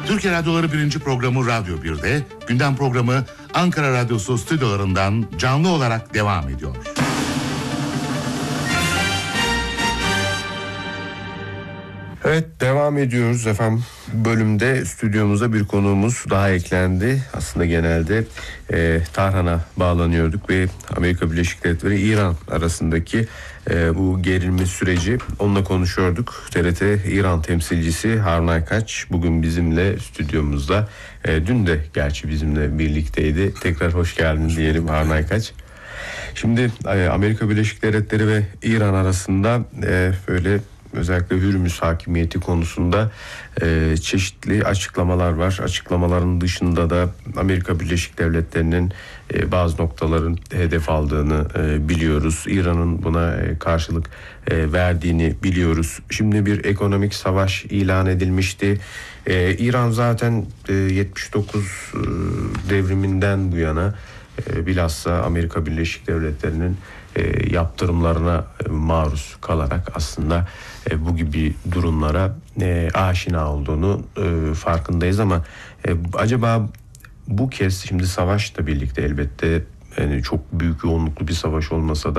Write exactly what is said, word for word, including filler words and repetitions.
Türkiye Radyoları birinci programı Radyo bir'de, gündem programı Ankara Radyosu stüdyolarından canlı olarak devam ediyor. Evet, devam ediyoruz efendim. Bölümde stüdyomuza bir konuğumuz daha eklendi. Aslında genelde e, Tahran'a bağlanıyorduk ve Amerika Birleşik Devletleri İran arasındaki e, bu gerilme süreci, onunla konuşuyorduk. T R T İran temsilcisi Harun Aykaç bugün bizimle stüdyomuzda. E, dün de gerçi bizimle birlikteydi. Tekrar hoş geldin diyelim Harun Aykaç. Şimdi e, Amerika Birleşik Devletleri ve İran arasında e, böyle özellikle Hürmüz hakimiyeti konusunda e, çeşitli açıklamalar var. Açıklamaların dışında da Amerika Birleşik Devletleri'nin e, bazı noktaların hedef aldığını e, biliyoruz. İran'ın buna e, karşılık e, verdiğini biliyoruz. Şimdi bir ekonomik savaş ilan edilmişti. E, İran zaten e, yetmiş dokuz e, devriminden bu yana e, bilhassa Amerika Birleşik Devletleri'nin e, yaptırımlarına e, maruz kalarak aslında e, bu gibi durumlara e, aşina olduğunu e, farkındayız ama e, acaba bu kez şimdi savaşla birlikte elbette yani çok büyük yoğunluklu bir savaş olmasa da